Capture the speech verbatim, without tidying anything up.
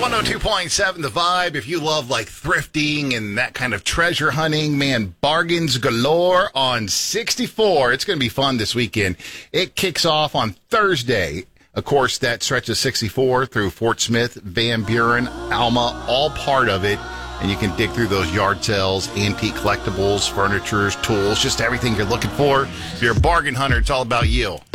one oh two point seven The Vibe. If you love like thrifting and that kind of treasure hunting, man, bargains galore on sixty-four. It's going to be fun this weekend. It kicks off on Thursday. Of course, that stretches sixty-four through Fort Smith, Van Buren, Alma, all part of it. And you can dig through those yard sales, antique collectibles, furniture, tools, just everything you're looking for. If you're a bargain hunter, it's all about you.